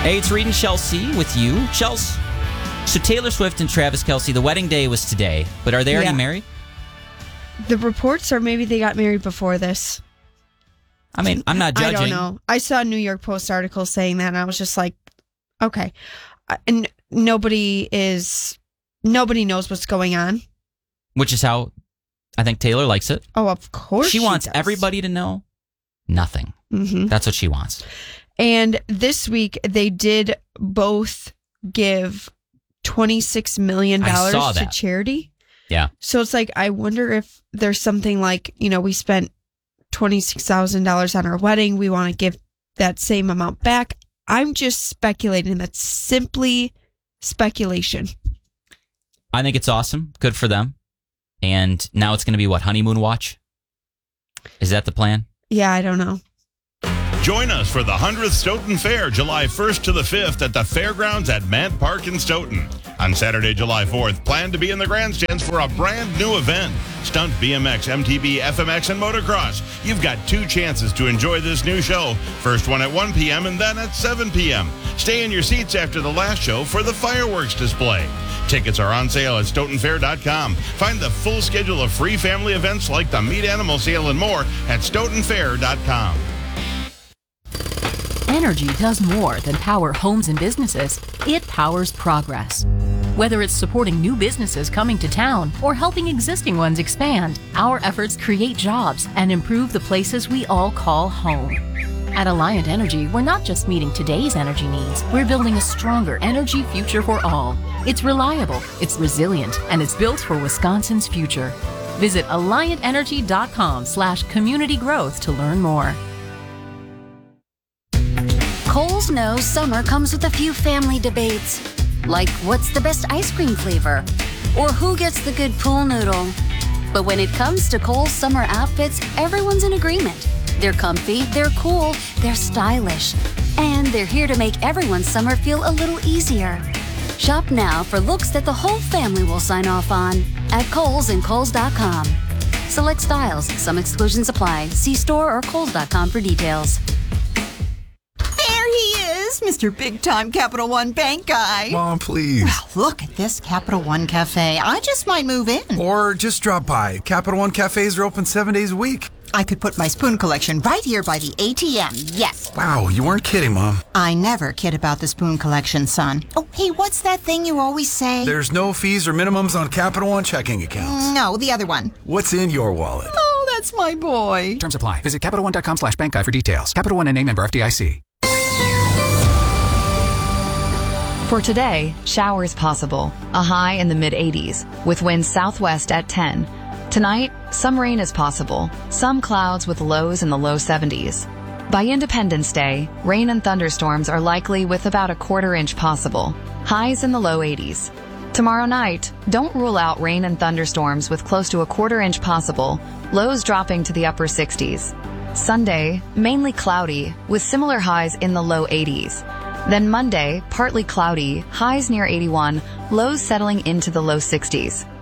Hey, it's Reed and Chelsea with you. Chelsea, so Taylor Swift and Travis Kelce, the wedding day was today, but are they already married? The reports are maybe they got married before this. I mean, I'm not judging. I don't know. I saw a New York Post article saying that, and I was just like, okay. And nobody knows what's going on. Which is how I think Taylor likes it. Oh, of course she wants does. everybody to know nothing. Mm-hmm. That's what she wants. And this week, they did both give $26 million to charity. Yeah. So it's like, I wonder if there's something like, we spent $26,000 on our wedding. We want to give that same amount back. I'm just speculating. That's simply speculation. I think it's awesome. Good for them. And now it's going to be what? Honeymoon watch? Is that the plan? Yeah, I don't know. Join us for the 100th Stoughton Fair, July 1st to the 5th at the Fairgrounds at Mant Park in Stoughton. On Saturday, July 4th, plan to be in the grandstands for a brand new event. Stunt, BMX, MTB, FMX, and motocross. You've got 2 chances to enjoy this new show. First one at 1 p.m. and then at 7 p.m. Stay in your seats after the last show for the fireworks display. Tickets are on sale at StoughtonFair.com. Find the full schedule of free family events like the Meat Animal Sale and more at StoughtonFair.com. Energy does more than power homes and businesses. It powers progress. Whether it's supporting new businesses coming to town or helping existing ones expand, our efforts create jobs and improve the places we all call home. At Alliant Energy, we're not just meeting today's energy needs, we're building a stronger energy future for all. It's reliable, it's resilient, and it's built for Wisconsin's future. Visit AlliantEnergy.com/community growth to learn more. Kohl's knows summer comes with a few family debates, like what's the best ice cream flavor, or who gets the good pool noodle. But when it comes to Kohl's summer outfits, everyone's in agreement. They're comfy, they're cool, they're stylish, and they're here to make everyone's summer feel a little easier. Shop now for looks that the whole family will sign off on at Kohl's and Kohls.com. Select styles, some exclusions apply. See store or Kohls.com for details. Mr. Big Time Capital One Bank guy. Mom, please. Well, look at this Capital One Cafe. I just might move in. Or just drop by. Capital One cafes are open 7 days a week. I could put my spoon collection right here by the ATM. Yes. Wow, you weren't kidding, Mom. I never kid about the spoon collection, son. Oh, hey, what's that thing you always say? There's no fees or minimums on Capital One checking accounts. No, the other one. What's in your wallet? Oh, that's my boy. Terms apply. Visit CapitalOne.com/bank guide for details. Capital One and name member FDIC. For today, showers possible, a high in the mid-80s, with winds southwest at 10. Tonight, some rain is possible, some clouds with lows in the low 70s. By Independence Day, rain and thunderstorms are likely with about a quarter-inch possible, highs in the low 80s. Tomorrow night, don't rule out rain and thunderstorms with close to a quarter-inch possible, lows dropping to the upper 60s. Sunday, mainly cloudy, with similar highs in the low 80s. Then Monday, partly cloudy, highs near 81, lows settling into the low 60s.